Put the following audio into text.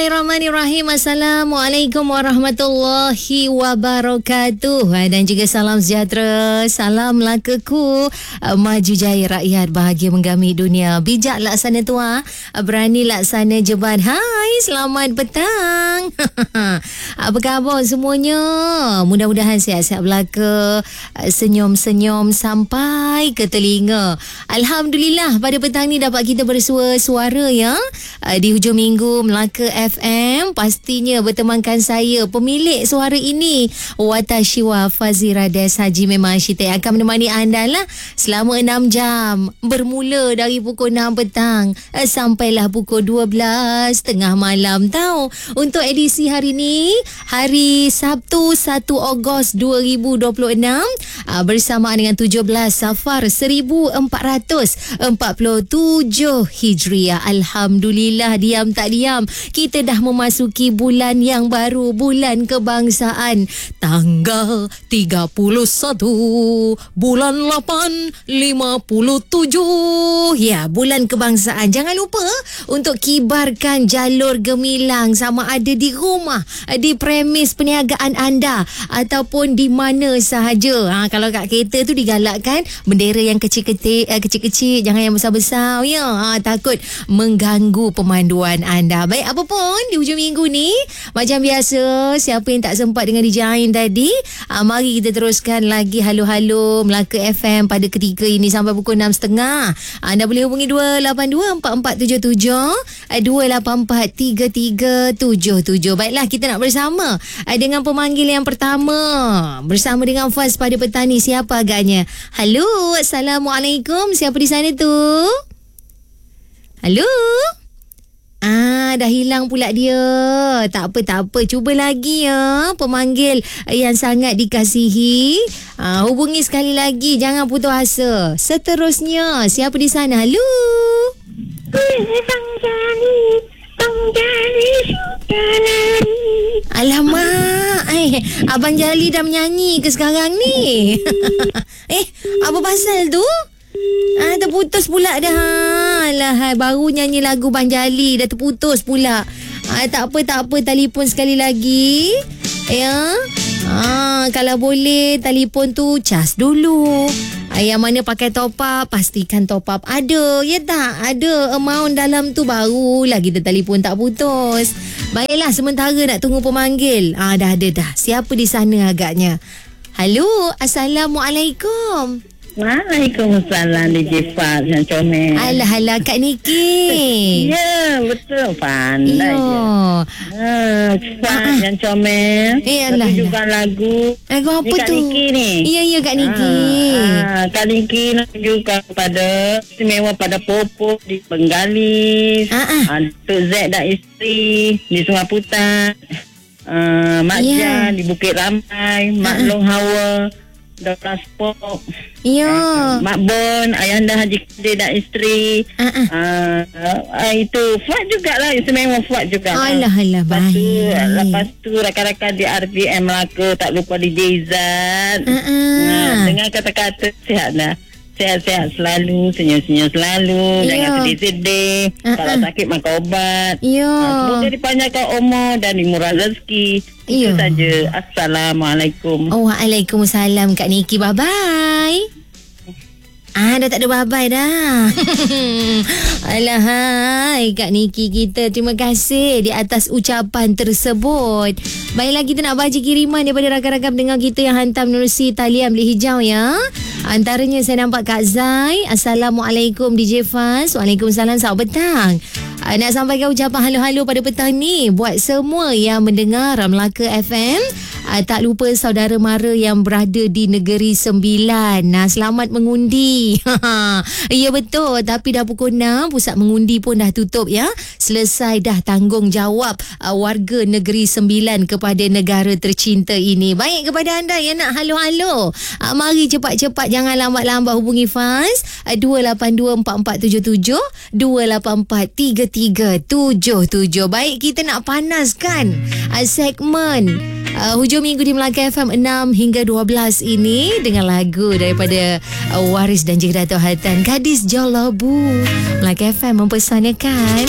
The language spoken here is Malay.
Bismillahirrahmanirrahim. Assalamualaikum warahmatullahi wabarakatuh. Dan juga salam sejahtera, salam lakaku, maju jaya rakyat, bahagia menggami dunia. Bijak laksana tua, berani laksana jebat. Hai, selamat petang. Apa khabar semuanya? Mudah-mudahan sihat-sihat belaka, senyum-senyum sampai ke telinga. Alhamdulillah, pada petang ni dapat kita bersua-suara ya di hujung minggu Melaka FM. Pastinya bertemankan saya, pemilik suara ini, Watashiwa Fazira Des Haji Memang Syita, akan menemani anda lah selama 6 jam. Bermula dari pukul 6 petang sampailah pukul 12 tengah malam tau. Untuk edisi hari ni, hari Sabtu 1 Ogos 2026, bersamaan dengan 17 Safar 1447 Hijriah. Alhamdulillah, diam tak diam, kita dah memasuki bulan yang baru, bulan kebangsaan, tanggal 31 bulan 8 57. Ya, bulan kebangsaan. Jangan lupa untuk kibarkan jalur gemilang, sama ada di rumah, di premis perniagaan anda ataupun di mana sahaja. Kalau kat kereta tu digalakkan bendera yang kecil-kecil, jangan yang besar-besar ya. Takut mengganggu pemanduan anda. Baik, apa pun di hujung minggu ni, macam biasa, siapa yang tak sempat dengan DJ Ain tadi, mari kita teruskan lagi Halo-Halo Melaka FM pada ketika ini sampai pukul 6.30. Anda boleh hubungi 282-4477 284-3377. Baiklah, kita nak bersama dengan pemanggil yang pertama, bersama dengan Faz pada petang ni. Siapa agaknya? Halo, Assalamualaikum. Siapa di sana tu? Halo? Dah hilang pula dia. Tak apa. Cuba lagi ya, pemanggil yang sangat dikasihi. Hubungi sekali lagi, jangan putus asa. Seterusnya, siapa di sana? Halo? Bang Jali sudah lari. Alamak, Abang Jali dah menyanyi ke sekarang ni? Apa pasal tu? Terputus pula dah. Alah, baru nyanyi lagu Bang Jali dah terputus pula. Tak apa, telefon sekali lagi ya. Kalau boleh telefon tu cas dulu. Yang mana pakai top up, pastikan top up ada, ya tak? Ada amount dalam tu, barulah kita telefon tak putus. Baiklah, sementara nak tunggu pemanggil. Dah ada dah. Siapa di sana agaknya? Halo, Assalamualaikum. Waalaikumsalam, DJ Faz yang comel. Alah, Kak Niki. Ya, betul. Pandai je. Faz yang comel. Alah. Juga lagu. Lagu apa tu? Kak Niki ni. Ya, Kak Niki. Kak Niki nak tunjukkan kepada istimewa pada Popo di Penggalis. Tok Z dan isteri di Sungai Putat. Mak Jan di Bukit Ramai. Mak Long Hawa Dr. Spok. Ya. Mak Bon, Ayanda Haji Kadir dan isteri. Itu Fuad jugalah, istimewa Fuad juga. Alah, baik. Lepas tu rakan-rakan di RPM Melaka, tak lupa di Jizat. Dengan kata-kata sihat dah. Sehat-sehat selalu, senyum-senyum selalu, jangan sedih-sedih. Kalau sakit makan obat. Semoga dipanjangkan umur dan dimurah rezeki. Itu saja. Assalamualaikum. Waalaikumsalam Kak Niki. Bye-bye. Dah tak ada bye-bye dah. Alahai, Kak Niki kita, terima kasih di atas ucapan tersebut. Baiklah, kita nak baca kiriman daripada rakan-rakan pendengar kita yang hantar menerusi talian bilik hijau ya. Antaranya saya nampak Kak Zai. Assalamualaikum DJ Faz. Waalaikumsalam, selamat petang. Nak sampaikan ucapan halo-halo pada petang ni buat semua yang mendengar Melaka FM. Tak lupa saudara mara yang berada di Negeri Sembilan. Selamat mengundi. Ya betul, tapi dah pukul 6, pusat mengundi pun dah tutup ya. Selesai dah tanggungjawab warga Negeri Sembilan kepada negara tercinta ini. Baik, kepada anda yang nak halo-halo, mari cepat-cepat, jangan lambat-lambat hubungi Faz 282-4477 284-3377. Baik, kita nak panaskan segmen hujung minggu di Melaka FM 6 hingga 12 ini dengan lagu daripada Waris dan juga Dato' Hatan, Gadis Jalabu. Melaka FM mempersanakan.